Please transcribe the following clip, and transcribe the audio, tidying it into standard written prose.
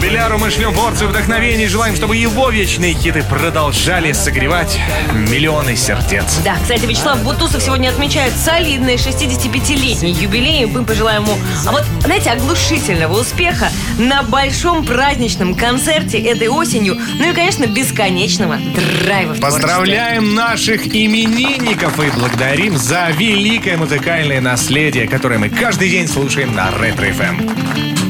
Беляру мы шлем порцию вдохновений. Желаем, чтобы его вечные хиты продолжали согревать миллионы сердец. Да, кстати, Вячеслав Бутусов сегодня отмечает солидный 65-летний юбилей. Мы пожелаем ему, знаете, оглушительного успеха на большом праздничном концерте этой осенью. Ну и, конечно, бесконечного драйва в творчестве. Поздравляем наших именинников и благодарим за великое музыкальное наследие, которое мы каждый день слушаем на Ретро FM.